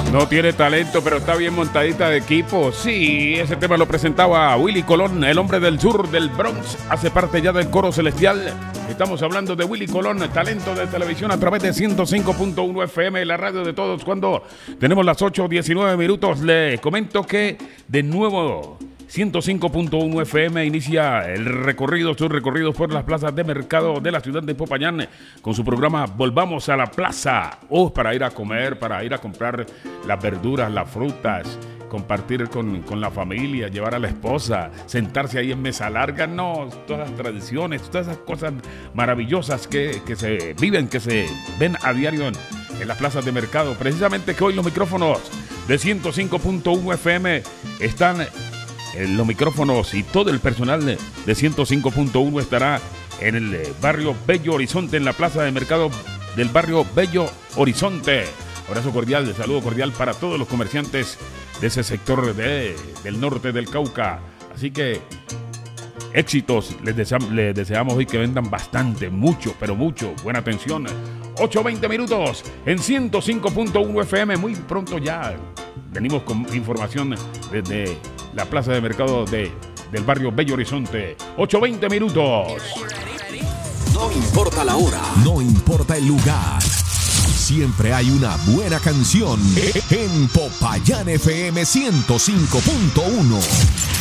No tiene talento, pero está bien montadita de equipo. Sí, ese tema lo presentaba Willy Colón, el hombre del sur del Bronx. Hace parte ya del coro celestial. Estamos hablando de Willy Colón, talento de televisión a través de 105.1 FM, la radio de todos. Cuando tenemos las 8:19 minutos, le comento que de nuevo 105.1 FM inicia el recorrido, sus recorridos por las plazas de mercado de la ciudad de Popayán con su programa Volvamos a la Plaza. Para ir a comer, para ir a comprar las verduras, las frutas, compartir con la familia, llevar a la esposa, sentarse ahí en mesa larga. No, todas las tradiciones, todas esas cosas maravillosas que se viven, que se ven a diario en las plazas de mercado. Precisamente que hoy los micrófonos de 105.1 FM están... los micrófonos y todo el personal de 105.1 estará en el barrio Bello Horizonte, en la plaza de mercado del barrio Bello Horizonte. Abrazo cordial, saludo cordial para todos los comerciantes de ese sector del norte del Cauca. Así que éxitos, les deseamos hoy que vendan bastante, mucho, pero mucho. Buena atención. 8:20 minutos en 105.1 FM. Muy pronto ya venimos con información desde la plaza de mercado del barrio Bello Horizonte. 8:20 minutos. No importa la hora, no importa el lugar. Siempre hay una buena canción en Popayán FM 105.1.